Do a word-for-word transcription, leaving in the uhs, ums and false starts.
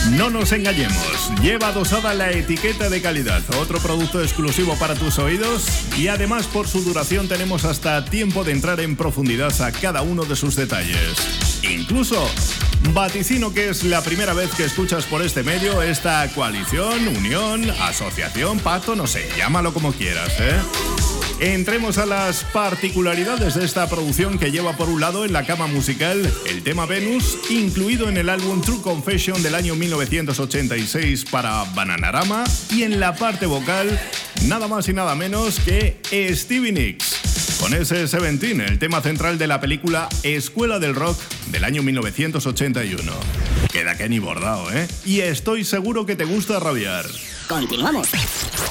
No nos engañemos, lleva adosada la etiqueta de calidad, otro producto exclusivo para tus oídos y además por su duración tenemos hasta tiempo de entrar en profundidad a cada uno de sus detalles. Incluso, vaticino que es la primera vez que escuchas por este medio esta coalición, unión, asociación, pacto, no sé, llámalo como quieras, ¿eh? Entremos a las particularidades de esta producción que lleva por un lado en la cama musical el tema Venus, incluido en el álbum True Confession del año mil novecientos ochenta y seis para Bananarama, y en la parte vocal nada más y nada menos que Stevie Nicks, con ese Seventeen, el tema central de la película Escuela del Rock del año mil novecientos ochenta y uno. Queda que ni bordado, ¿eh? Y estoy seguro que te gusta rabiar. Continuamos.